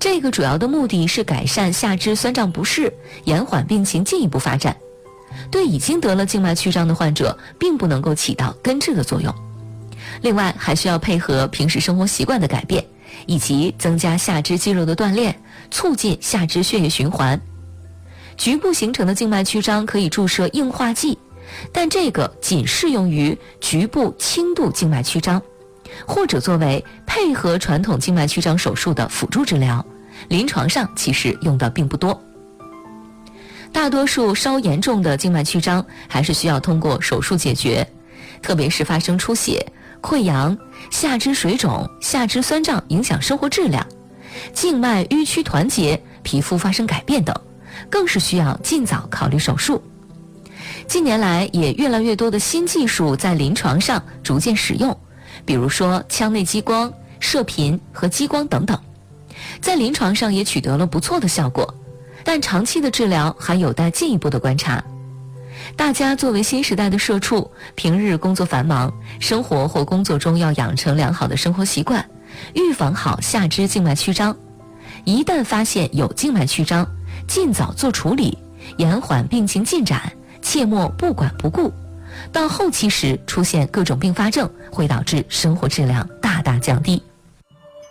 这个主要的目的是改善下肢酸胀不适，延缓病情进一步发展。对已经得了静脉曲张的患者，并不能够起到根治的作用。另外，还需要配合平时生活习惯的改变，以及增加下肢肌肉的锻炼，促进下肢血液循环。局部形成的静脉曲张可以注射硬化剂，但这个仅适用于局部轻度静脉曲张，或者作为配合传统静脉曲张手术的辅助治疗，临床上其实用的并不多。大多数稍严重的静脉曲张还是需要通过手术解决，特别是发生出血、溃疡、下肢水肿、下肢酸胀影响生活质量、静脉迂曲团结、皮肤发生改变等，更是需要尽早考虑手术。近年来也越来越多的新技术在临床上逐渐使用，比如说腔内激光、射频和激光等等，在临床上也取得了不错的效果，但长期的治疗还有待进一步的观察。大家作为新时代的社畜，平日工作繁忙，生活或工作中要养成良好的生活习惯，预防好下肢静脉曲张。一旦发现有静脉曲张，尽早做处理，延缓病情进展，切莫不管不顾。到后期时出现各种并发症，会导致生活质量大大降低。